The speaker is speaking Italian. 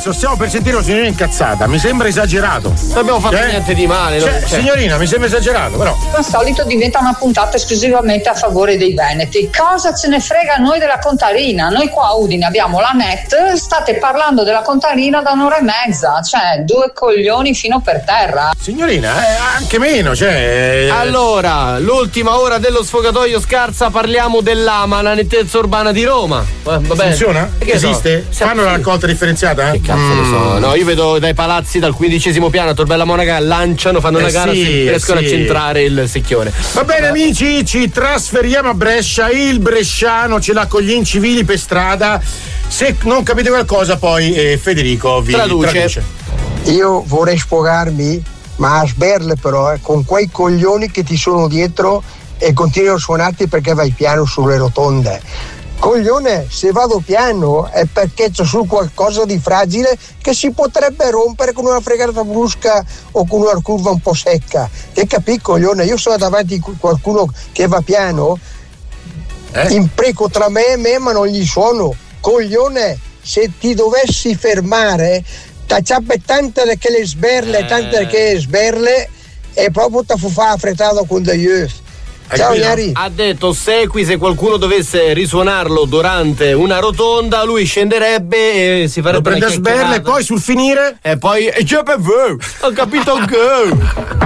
cazzo, stiamo per sentire una signorina incazzata, mi sembra esagerato. Non abbiamo fatto niente di male. Signorina, mi sembra esagerato, però. Al solito diventa una puntata esclusivamente a favore dei veneti. Cosa ce ne frega a noi della Contarina? Noi qua a Udine abbiamo la NET, state parlando della Contarina da un'ora e mezza, cioè 2 coglioni fino per terra. Signorina, anche meno, cioè. Allora, l'ultima ora dello sfogatoio Scarsa, parliamo dell'AMA, la nettezza urbana di Roma. Vabbè. Funziona? Esiste? Fanno la raccolta differenziata? Che cazzo ne so? No, io vedo dai palazzi dal 15° piano a Torbella Monaca lanciano, fanno una gara se riescono a centrare il secchione. Va bene amici, ci trasferiamo a Brescia, il bresciano ce l'ha con gli incivili per strada. Se non capite qualcosa poi Federico vi traduce. Io vorrei sfogarmi, ma a sberle però, con quei coglioni che ti sono dietro e continuano a suonarti perché vai piano sulle rotonde. Coglione, se vado piano è perché c'è su qualcosa di fragile che si potrebbe rompere con una fregata brusca o con una curva un po' secca. Che capì, coglione? Io sono davanti a qualcuno che va piano, impreco tra me e me, ma non gli suono. Coglione, se ti dovessi fermare, t'acciappe tante che le sberle, e proprio ti fa affrettato con degli œufs. Ciao Iari. Ha detto segui, se qualcuno dovesse risuonarlo durante una rotonda lui scenderebbe e si farebbe lo prende a sberle e poi sul finire e poi ho capito che